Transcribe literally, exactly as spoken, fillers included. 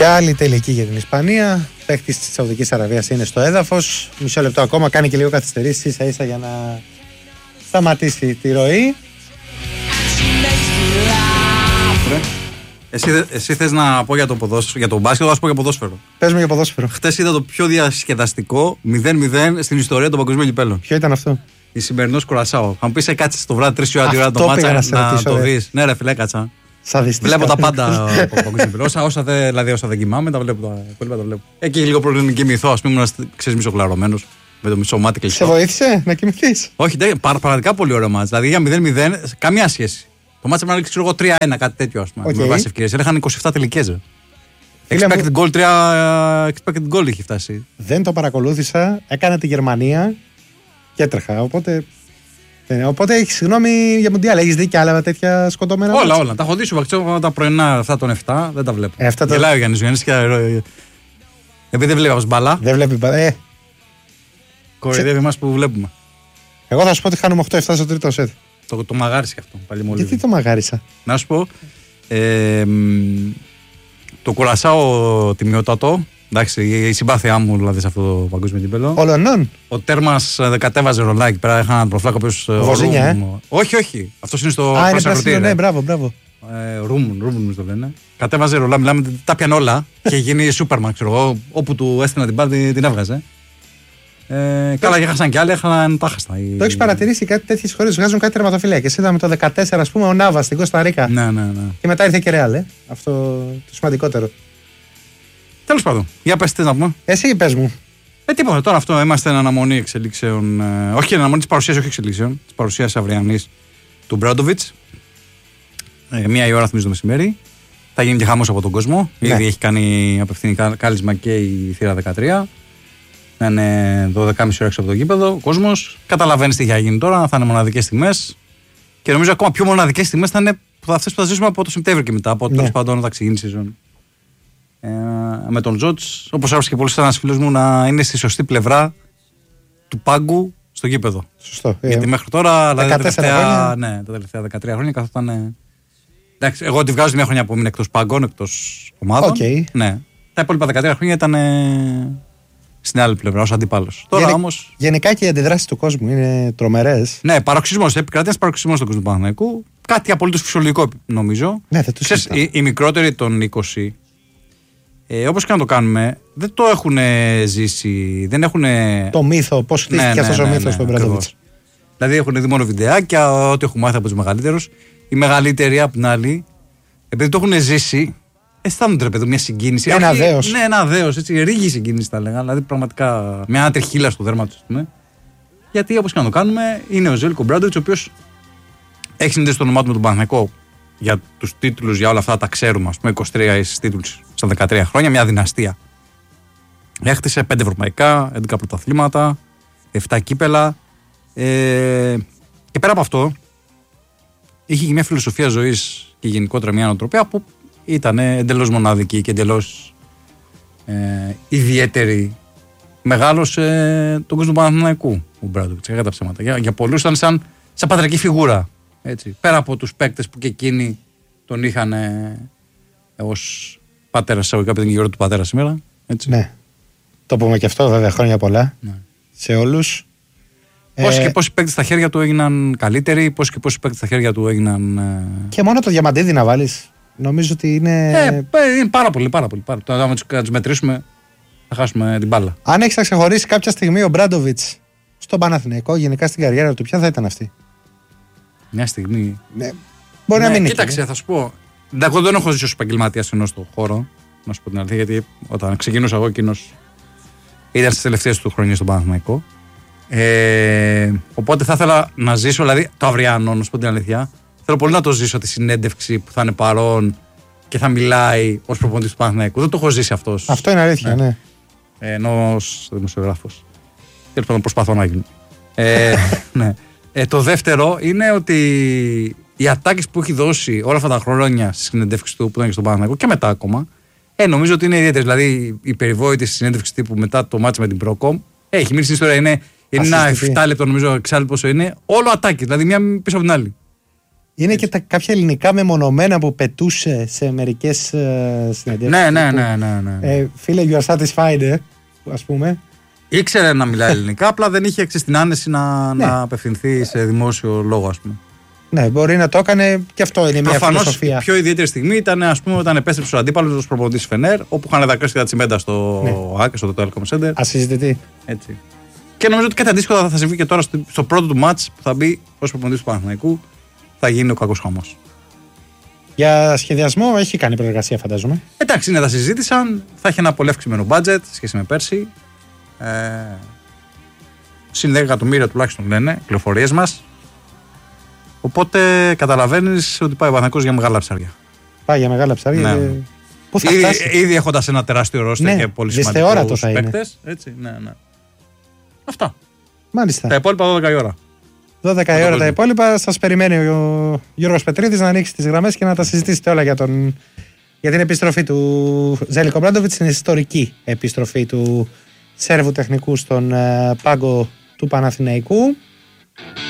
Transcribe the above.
Και άλλη τελική για την Ισπανία. Παίκτης της Σαουδικής Αραβίας είναι στο έδαφος. Μισό λεπτό ακόμα, κάνει και λίγο καθυστερήσει ίσα ίσα για να σταματήσει τη ροή. Εσύ, εσύ θες να πω για το, ποδόσφαιρο, για το μπάσκετ, θα σου πω για ποδόσφαιρο. Πες μου για ποδόσφαιρο. Χτες είδα το πιο διασκεδαστικό μηδέν μηδέν στην ιστορία των παγκοσμίων κυπέλλων. Ποιο ήταν αυτό? Η σημερινός Κουρασάο. Θα μου πεις, κάτσε το βράδυ τρεις ώρα τη ώρα το μάτσα να, να, να το δεις. Ναι, ρε φιλέ, κάτσα. Βλέπω τα πάντα από παγκοσμίων κυπέλλων. Όσα, όσα, δε, δηλαδή, όσα δεν κοιμάμαι, τα βλέπω. Τα, τα βλέπω. Εκεί λίγο πριν να κοιμηθώ, ας πούμε, ήμουν ξέρεις μισοκλαρωμένος. Με το μισό μάτι κλειστό. Σε βοήθησε να κοιμηθείς? Όχι, πραγματικά πολύ ωραίο μάτς. Δηλαδή για μηδέν μηδέν, καμία σχέση. Το μάτς έπρεπε να ρίξει εγώ τρία ένα, κάτι τέτοιο, ας πούμε. Okay. Με βάση ευκαιρίες. Έλεγαν είκοσι επτά τελικές. Expected μου... goal, τρία expected goal είχε φτάσει. Δεν το παρακολούθησα. Έκανα τη Γερμανία και έτρεχα. Οπότε. Οπότε έχει συγγνώμη για Μουντιάλ. Έχει δει και άλλα τέτοια σκοτώμενα? Όλα, όλα. Τα έχω δει σου βαξιό τα πρωινά αυτά των επτά. Δεν τα βλέπω. Ε, το... Γελάει ο Γιάννης Γιάννης και. Επειδή δεν βλέπει μπάλα. Δεν βλέπει μπάλα. Ε. Κοροϊδεύει εμάς που βλέπουμε. Εγώ θα σου πω ότι χάνουμε οκτώ επτά στο τρίτο σετ. Το, το μαγάρισε αυτό. Πάλι μόλις. Γιατί το μαγάρισα? Να σου πω. Ε, το Κουρασάο τιμιότατο. Εντάξει, η συμπάθειά μου δηλαδή σε αυτό το παγκόσμιο κύπελλο. Ολονών. Ο τέρμας κατέβαζε ρολάκι πέρα. Είχα έναν προφλάκο ο οποίος. Βοζίνια, ε. Όχι, όχι. Αυτό είναι στο. Α, είναι πράσινο, ναι, μπράβο, μπράβο. Ρούμουν, ρούμουν το λένε. Κατέβαζε ρολά, μιλάμε, τα πιαν όλα και γίνει Σούπερμαν, ξέρω εγώ. Όπου του έστειλα την μπάλα την έβγαζε. Ε, καλά, και έχασαν κι άλλοι, έχασαν τα χάστα. Το έχει παρατηρήσει κάτι τέτοιες χώρες βγάζουν κάτι τερματοφυλάκες? Είδαμε το δεκατέσσερα, ας πούμε, ο Νάβα στην Κώστα Ρίκα. Ναι, ναι, ναι. Και μετά ήρθε και Ρεάλ, ε. Αυτό το σημαντικότερο. Τέλος πάντων, για πες τι να πούμε. Εσύ πες μου. Ε, τίποτα, τώρα αυτό είμαστε εν αναμονή εξελίξεων. Ε, όχι εν αναμονή της παρουσίας, όχι εξελίξεων. Της παρουσίας αυριανής του Μπράντοβιτς. Ε, μία η ώρα θυμίζω το μεσημέρι. Θα γίνει και χαμός από τον κόσμο. Ναι. Ήδη έχει κάνει απευθύνει κάλισμα και η θύρα δεκατρία. Να είναι δώδεκα και μισή ώρα έξω από το γήπεδο. Ο κόσμος καταλαβαίνει τι θα γίνει τώρα. Θα είναι μοναδικές τιμές. Και νομίζω ακόμα πιο μοναδικές τιμές θα είναι αυτές που θα ζήσουμε από το Σεπτέμβριο και μετά. Από ναι. τέλος πάντων θα ξεκινήσει η σεζόν. Ε, με τον Τζότς, όπως έγραψε και πολλοί, ήταν ένας φίλος μου να είναι στη σωστή πλευρά του πάγκου στο γήπεδο. Σωστό. Γιατί μέχρι τώρα, δηλαδή, τα τελευταία, ναι, τα τελευταία δεκατρία χρόνια καθόταν. Εντάξει, εγώ τη βγάζω μια χρονιά που ήμουν εκτός πάγκων, εκτός ομάδων. Okay. Ναι. Τα υπόλοιπα δεκατρία χρόνια ήταν στην άλλη πλευρά, ως αντίπαλος. Τώρα Γενι... όμως. Γενικά και οι αντιδράσεις του κόσμου είναι τρομερές. Ναι, παροξυσμός. Επικρατεί ένας παροξυσμός στον κόσμο του Παναθηναϊκού. Κάτι απολύτως φυσιολογικό νομίζω. Ναι, θα το Ξέρεις, οι, οι μικρότεροι των είκοσι, ε, όπως και να το κάνουμε, δεν το έχουν ζήσει. Δεν έχουν. Το μύθο, πώς χτίστηκε ναι, ναι, αυτός ναι, ο μύθος ναι, στον ναι, Μπράντοβιτς. Δηλαδή έχουν δει μόνο βιντεάκια, ό,τι έχουν μάθει από τους μεγαλύτερους. Οι μεγαλύτεροι απ' την άλλη, επειδή το έχουν ζήσει, αισθάνονται, ρε παιδί, μια συγκίνηση. Ένα Όχι, δέος. Ναι, ένα δέος. Έτσι, ρίγη συγκίνηση θα λέγα. Δηλαδή, πραγματικά μια άτριχίλα στο δέρμα του, πούμε. Γιατί, όπως και να το κάνουμε, είναι ο Ζέλικο Μπράντοβιτς, ο οποίος έχει συνδέσει το όνομά του με τον Παναθηναϊκό για τους τίτλους, για όλα αυτά τα ξέρουμε. Ας πούμε, είκοσι τρία τίτλους στα δεκατρία χρόνια, μια δυναστεία. Έχτισε πέντε ευρωπαϊκά, έντεκα πρωταθλήματα, επτά κύπελα. Ε, και πέρα από αυτό, είχε και μια φιλοσοφία ζωής και γενικότερα μια νοοτροπία που ήταν εντελώς μοναδική και εντελώς ε, ιδιαίτερη. Μεγάλωσε τον κόσμο του Παναθηναϊκού ο Μπράντοβιτς, για τα ψέματα. Για, για πολλούς ήταν σαν, σαν πατρική φιγούρα. Έτσι. Πέρα από τους παίκτες που και εκείνοι τον είχαν ε, ως πατέρα, εισαγωγικά, επειδή είναι γύρω του πατέρα σήμερα. Έτσι. Ναι. Το πούμε και αυτό, βέβαια, χρόνια πολλά. Ναι. Σε όλους. Πόσοι ε... και πόσοι παίκτες στα χέρια του έγιναν καλύτεροι, πόσοι και πόσοι παίκτες στα χέρια του έγιναν. Ε... Και μόνο το Διαμαντίδη να βάλεις. Νομίζω ότι είναι. Ε, είναι πάρα πολύ, πάρα πολύ. Πάρα. Τώρα, αν τους μετρήσουμε, θα χάσουμε την μπάλα. Αν έχεις να ξεχωρίσει κάποια στιγμή ο Μπράντοβιτς στον Παναθηναϊκό, γενικά στην καριέρα του, ποια θα ήταν αυτή? Μια στιγμή. Ναι. Μπορεί ναι, να μην είναι. Κοίταξε, θα σου πω. Εγώ δεν έχω ζήσει ως επαγγελματίας ενώ στον χώρο. Να σου πω την αλήθεια, γιατί όταν ξεκινούσα εγώ, εκείνος ήταν στις τελευταίες του χρονιές στον Παναθηναϊκό. Ε, οπότε θα ήθελα να ζήσω, δηλαδή το αυριανό, να σου πω την αλήθεια. Θέλω πολύ να το ζήσω τη συνέντευξη που θα είναι παρόν και θα μιλάει ως προπονητής του Παναθηναϊκού. Δεν το έχω ζήσει αυτός. Αυτό είναι αλήθεια, ναι. ναι. Ε, ενώ ως δημοσιογράφος. Τέλος πάντων, προσπαθώ να γίνω. Ε, ναι. Ε, το δεύτερο είναι ότι οι ατάκες που έχει δώσει όλα αυτά τα χρόνια στη συνέντευξη του που ήταν και στον Παναθηναϊκό και μετά ακόμα, ε, νομίζω ότι είναι ιδιαίτερη. Δηλαδή η περιβόητη συνέντευξη τύπου μετά το μάτς με την Procom, ε, έχει μείνει στην ιστορία. Είναι, είναι ένα επτά λεπτό, νομίζω, εξάλλου πόσο είναι. Όλο ατάκες, δηλαδή μία πίσω από την άλλη. Είναι και τα, κάποια ελληνικά μεμονωμένα που πετούσε σε μερικές ε, συνεντεύξεις. Ναι, ναι, ναι, ναι, ναι. Ε, φίλε, you are satisfied, ε, ας πούμε. Ήξερε να μιλάει ελληνικά, απλά δεν είχε εξής την άνεση να, Ναι. να απευθυνθεί σε δημόσιο λόγο, ας πούμε. Ναι, μπορεί να το έκανε και αυτό είναι μια Προφανώς φιλοσοφία. η πιο ιδιαίτερη στιγμή ήταν, ας πούμε, όταν επέστρεψε ο αντίπαλος προπονητής Φενέρ, όπου είχαν δακρύσει τα τσιμέντα στο Ναι. ΆΚ, στο Telecom Center. Ασυζητητή. Έτσι. Και νομίζω ότι κάτι αντίστοιχο θα συμβεί και τώρα στο, στο πρώτο του μάτς που θα μπει ως προπονητής του Παναθηναϊκού. Θα γίνει ο κακός χαμός. Για σχεδιασμό έχει κάνει προεργασία, φαντάζομαι. Εντάξει, ναι, τα συζήτησαν. Θα έχει ένα πολύ αυξημένο budget σε σχέση με πέρσι. Ε, συν δέκα εκατομμύρια τουλάχιστον λένε, πληροφορίες μας. Οπότε καταλαβαίνεις ότι πάει ο Παναθηναϊκός για μεγάλα ψάρια. Πάει για μεγάλα ψάρια. Ναι. Και... Πού θα Ήδη, φτάσει. ήδη έχοντας ένα τεράστιο ρόστερ Ναι, και πολύ δυσθεόρατο σημαντικούς θα είναι. παίκτες. Έτσι, ναι, ναι. Αυτά. Μάλιστα. Τα υπόλοιπα δώδεκα η ώρα. δώδεκα η ώρα τα υπόλοιπα. Σας περιμένει ο Γιώργος Πετρίδης να ανοίξει τις γραμμές και να τα συζητήσετε όλα για, τον... για την επιστροφή του Ζέλικο Μπράντοβιτς. Την ιστορική επιστροφή του Σέρβου τεχνικού στον uh, πάγκο του Παναθηναϊκού.